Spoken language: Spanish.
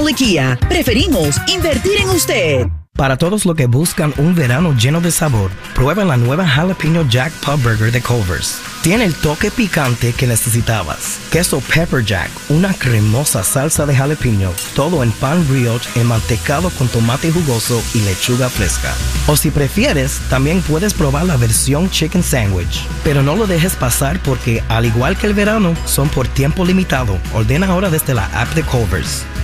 Family Kia. Preferimos invertir en usted. Para todos los que buscan un verano lleno de sabor, prueben la nueva Jalapeno Jack Pub Burger de Culver's. Tiene el toque picante que necesitabas. Queso Pepper Jack, una cremosa salsa de jalapeño, todo en pan brioche enmantecado con tomate jugoso y lechuga fresca. O si prefieres, también puedes probar la versión Chicken Sandwich. Pero no lo dejes pasar porque, al igual que el verano, son por tiempo limitado. Ordena ahora desde la app de Culver's.